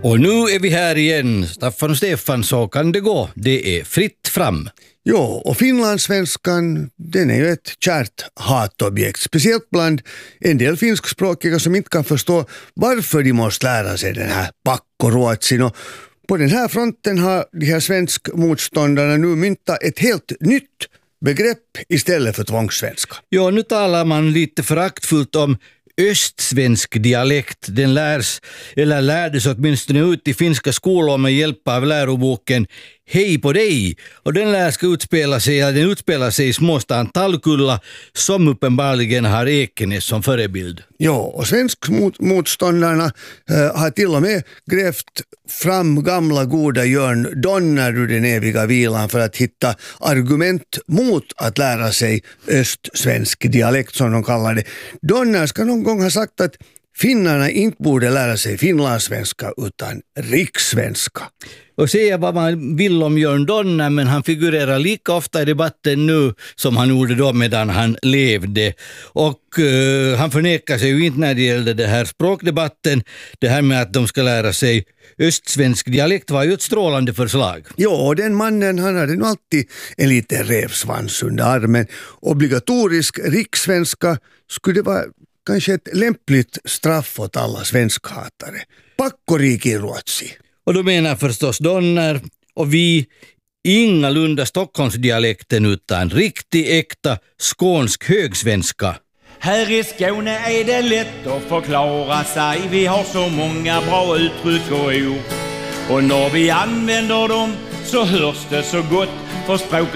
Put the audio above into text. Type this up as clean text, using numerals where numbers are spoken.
Och nu är vi här igen. Staffan och Stefan, så kan det gå. Det är fritt fram. Jo, och finlandssvenskan, den är ju ett kärt hatobjekt. Speciellt bland en del finskspråkiga som inte kan förstå varför de måste lära sig den här pakkoruotsin. Och på den här fronten har de här svenskmotståndarna nu myntat ett helt nytt begrepp istället för tvångssvenska. Ja, nu talar man lite föraktfullt om östsvensk dialekt. Den lärdes åtminstone ut i finska skolor med hjälp av läroboken Hej på dig. Och den utspelar sig i småstan Talkulla som uppenbarligen har Ekenäs som förebild. Ja, och svenskmotståndarna har till och med grävt fram gamla goda Jörn Donner ur den eviga vilan för att hitta argument mot att lära sig östsvensk dialekt som de kallar det. Donner ska någon gång ha sagt att finnarna inte borde lära sig finlandssvenska utan rikssvenska. Och säga vad man vill om Jörn Donner, men han figurerar lika ofta i debatten nu som han gjorde då medan han levde. Och han förnekar sig ju inte när det gällde det här språkdebatten. Det här med att de ska lära sig östsvensk dialekt var ju ett strålande förslag. Ja, och den mannen, han hade nog alltid en liten rävsvans under armen. Obligatorisk rikssvenska skulle vara kanske ett lämpligt straff åt alla svenskhatare. Pakkorikiruotsi. Och då menar förstås Donner och vi ingalunda Stockholmsdialekten utan riktig äkta skånsk högsvenska. Här i Skåne är det lätt att förklara sig. Vi har så många bra uttryck och ord. Och när vi använder dem så hörs det så gott. För språk